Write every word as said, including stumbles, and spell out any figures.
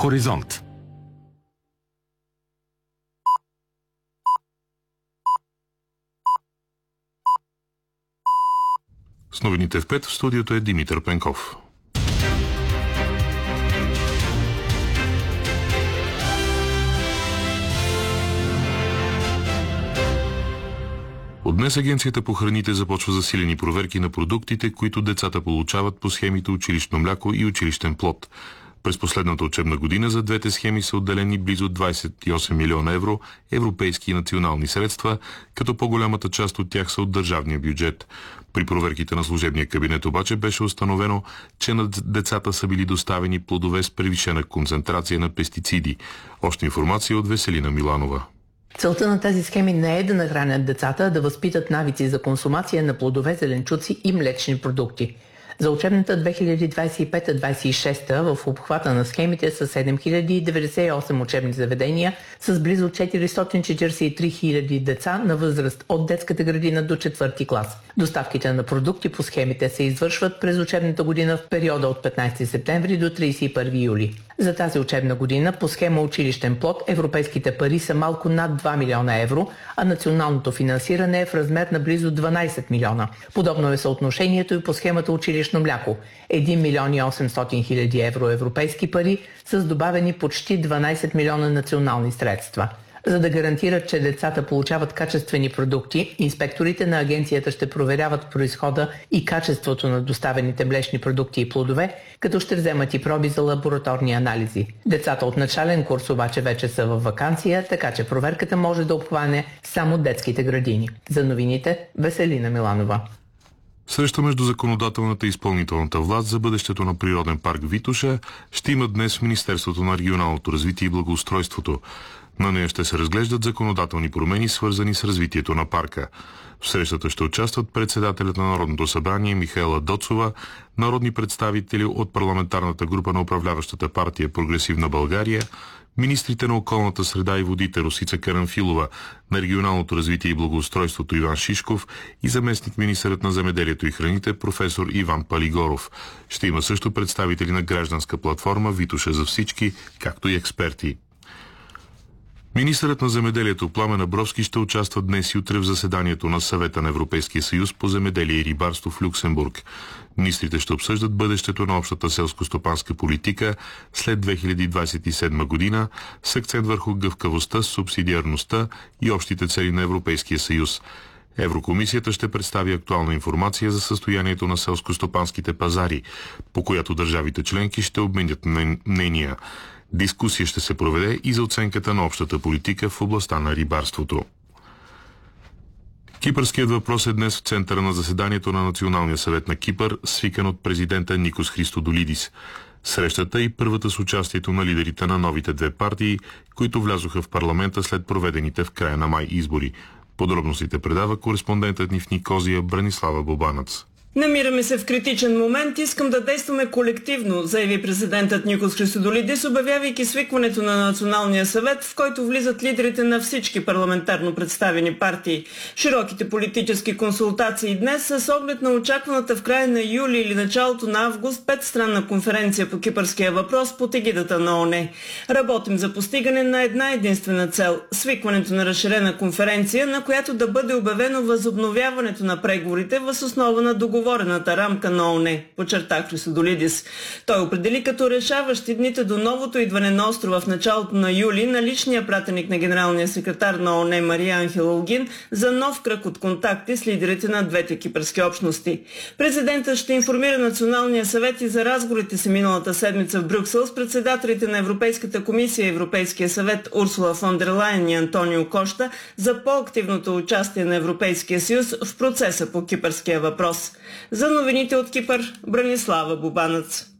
Хоризонт. С новините в пет в студиото е Димитър Пенков. От днес Агенцията по храните започва засилени проверки на продуктите, които децата получават по схемите училищно мляко и училищен плод. През последната учебна година за двете схеми са отделени близо двадесет и осем милиона евро европейски и национални средства, като по-голямата част от тях са от държавния бюджет. При проверките на служебния кабинет обаче беше установено, че на децата са били доставени плодове с превишена концентрация на пестициди. Още информация от Веселина Миланова. Целта на тези схеми не е да нахранят децата, а да възпитат навици за консумация на плодове, зеленчуци и млечни продукти. За учебната две хиляди двадесет и пета двадесет и шеста в обхвата на схемите са седем хиляди деветдесет и осем учебни заведения с близо четиристотин четиридесет и три хиляди деца на възраст от детската градина до четвърти клас. Доставките на продукти по схемите се извършват през учебната година в периода от петнадесети септември до тридесет и първи юли. За тази учебна година по схема училищен плод европейските пари са малко над два милиона евро, а националното финансиране е в размер на близо дванадесет милиона. Подобно е съотношението и по схемата училищно мляко – един милион и осемстотин хиляди евро европейски пари с добавени почти дванадесет милиона национални средства. За да гарантират, че децата получават качествени продукти, инспекторите на агенцията ще проверяват произхода и качеството на доставените млечни продукти и плодове, като ще вземат и проби за лабораторни анализи. Децата от начален курс обаче вече са във ваканция, така че проверката може да обхване само детските градини. За новините Веселина Миланова. Среща между законодателната и изпълнителната власт за бъдещето на природен парк Витоша ще има днес в Министерството на регионалното развитие и благоустройството. На нея ще се разглеждат законодателни промени, свързани с развитието на парка. В срещата ще участват председателят на Народното събрание Михаела Доцова, народни представители от парламентарната група на управляващата партия Прогресивна България, министрите на околната среда и водите Росица Карамфилова, на регионалното развитие и благоустройството Иван Шишков и заместник министърът на земеделието и храните професор Иван Палигоров. Ще има също представители на гражданска платформа Витоша за всички, както и експерти. Министърът на земеделието Пламен Абровски ще участва днес и утре в заседанието на Съвета на Европейския съюз по земеделие и рибарство в Люксембург. Министрите ще обсъждат бъдещето на общата селско-стопанска политика след две хиляди двадесет и седма година с акцент върху гъвкавостта, субсидиарността и общите цели на Европейския съюз. Еврокомисията ще представи актуална информация за състоянието на селско-стопанските пазари, по която държавите членки ще обменят мнения. Дискусия ще се проведе и за оценката на общата политика в областта на рибарството. Кипърският въпрос е днес в центъра на заседанието на Националния съвет на Кипър, свикан от президента Никос Христодолидис. Срещата и първата с участието на лидерите на новите две партии, които влязоха в парламента след проведените в края на май избори. Подробностите предава кореспондентът ни в Никозия Бранислава Бобанац. Намираме се в критичен момент, искам да действаме колективно, заяви президентът Никос Христодолидис, обявявайки свикването на Националния съвет, в който влизат лидерите на всички парламентарно представени партии. Широките политически консултации днес са с оглед на очакваната в края на юли или началото на август петстранна конференция по кипърския въпрос под егидата на ООН. Работим за постигане на една единствена цел – свикването на разширена конференция, на която да бъде обявено възобновяването на преговорите въз основа на договор договорената рамка на ООН, подчерта Христодолидис. Той определи като решаващи дните до новото идване на острова в началото на юли на личния пратеник на генералния секретар на ООН Мария Анхела Огин за нов кръг от контакти с лидерите на двете кипърски общности. Президентът ще информира Националния съвет и за разговорите си миналата седмица в Брюксел с председателите на Европейската комисия и Европейския съвет Урсула фон дер Лайен и Антонио Кошта за по-активното участие на Европейския съюз в процеса по кипърския въпрос. За новините от Кипър, Бранислава Бобанац.